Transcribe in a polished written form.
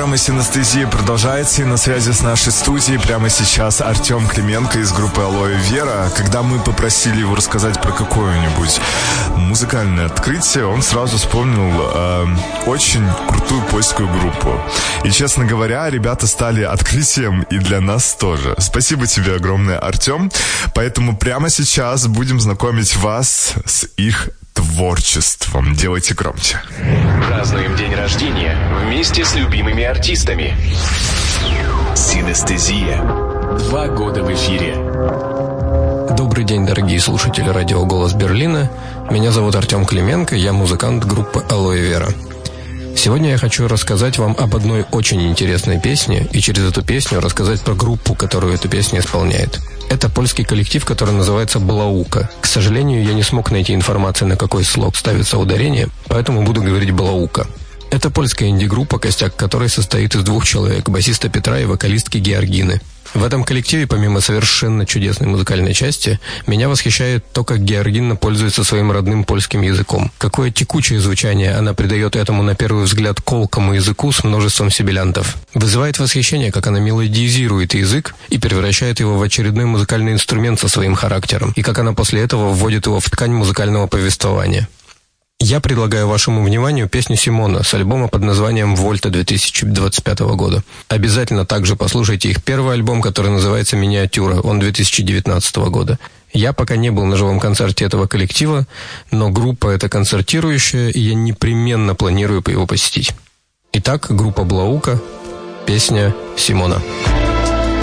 Программа «Синестезия» продолжается, и на связи с нашей студией прямо сейчас Артем Клименко из группы «Алоэ Вера». Когда мы попросили его рассказать про какое-нибудь музыкальное открытие, он сразу вспомнил очень крутую польскую группу. И, честно говоря, ребята стали открытием и для нас тоже. Спасибо тебе огромное, Артем. Поэтому прямо сейчас будем знакомить вас с их творчеством. Делайте громче. Празднуем день рождения вместе с любимыми артистами. Синестезия. 2 года в эфире. Добрый день, дорогие слушатели радио «Голос Берлина». Меня зовут Артем Клименко, я музыкант группы «Алоэ Вера». Сегодня я хочу рассказать вам об одной очень интересной песне и через эту песню рассказать про группу, которую эту песню исполняет. Это польский коллектив, который называется «Блаука». К сожалению, я не смог найти информации, на какой слог ставится ударение, поэтому буду говорить «Блаука». Это польская инди-группа, костяк которой состоит из 2 человек – басиста Петра и вокалистки Георгины. В этом коллективе, помимо совершенно чудесной музыкальной части, меня восхищает то, как Георгина пользуется своим родным польским языком. Какое текучее звучание она придает этому, на первый взгляд, колкому языку с множеством сибилянтов. Вызывает восхищение, как она мелодизирует язык и превращает его в очередной музыкальный инструмент со своим характером, и как она после этого вводит его в ткань музыкального повествования. Я предлагаю вашему вниманию песню Симона с альбома под названием «Вольта» 2025 года. Обязательно также послушайте их первый альбом, который называется «Миниатюра», он 2019 года. Я пока не был на живом концерте этого коллектива, но группа эта концертирующая, и я непременно планирую его посетить. Итак, группа «Блаука», песня Симона.